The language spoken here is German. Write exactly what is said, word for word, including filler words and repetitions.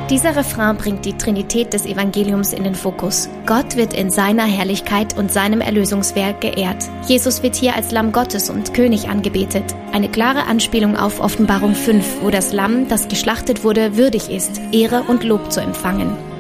Dieser Refrain bringt die Trinität des Evangeliums in den Fokus. Gott wird in seiner Herrlichkeit und seinem Erlösungswerk geehrt. Jesus wird hier als Lamm Gottes und König angebetet. Eine klare Anspielung auf Offenbarung fünf, wo das Lamm, das geschlachtet wurde, würdig ist, Ehre und Lob zu empfangen.